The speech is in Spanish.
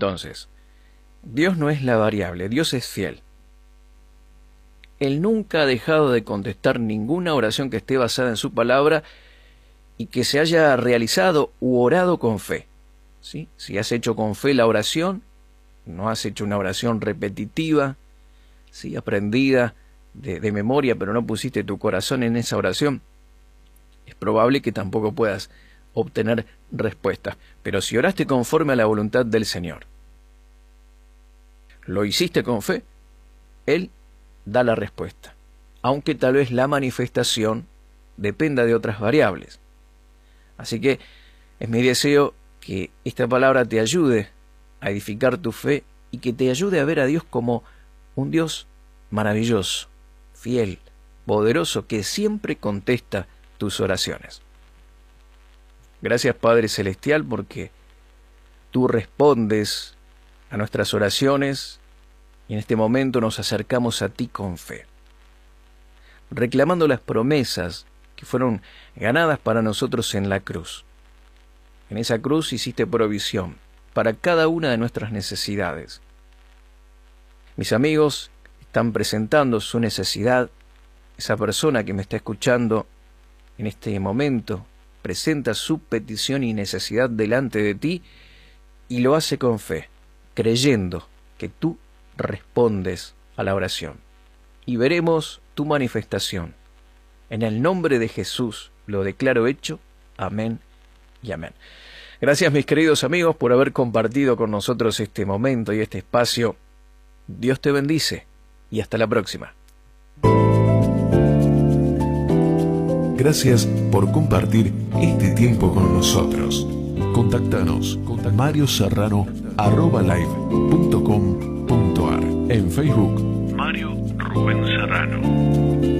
Entonces, Dios no es la variable, Dios es fiel. Él nunca ha dejado de contestar ninguna oración que esté basada en su palabra y que se haya realizado u orado con fe. ¿Sí? Si has hecho con fe la oración, no has hecho una oración repetitiva, ¿sí? Aprendida de memoria, pero no pusiste tu corazón en esa oración, es probable que tampoco puedas obtener respuesta. Pero si oraste conforme a la voluntad del Señor, lo hiciste con fe, Él da la respuesta, aunque tal vez la manifestación dependa de otras variables. Así que es mi deseo que esta palabra te ayude a edificar tu fe y que te ayude a ver a Dios como un Dios maravilloso, fiel, poderoso, que siempre contesta tus oraciones. Gracias, Padre Celestial, porque tú respondes a nuestras oraciones y en este momento nos acercamos a ti con fe, reclamando las promesas que fueron ganadas para nosotros en la cruz. En esa cruz hiciste provisión para cada una de nuestras necesidades. Mis amigos están presentando su necesidad. Esa persona que me está escuchando en este momento presenta su petición y necesidad delante de ti y lo hace con fe, creyendo que tú respondes a la oración. Y veremos tu manifestación. En el nombre de Jesús lo declaro hecho. Amén y amén. Gracias, mis queridos amigos, por haber compartido con nosotros este momento y este espacio. Dios te bendice y hasta la próxima. Gracias por compartir este tiempo con nosotros. Contactanos con marioserrano@live.com.ar. En Facebook, Mario Rubén Serrano.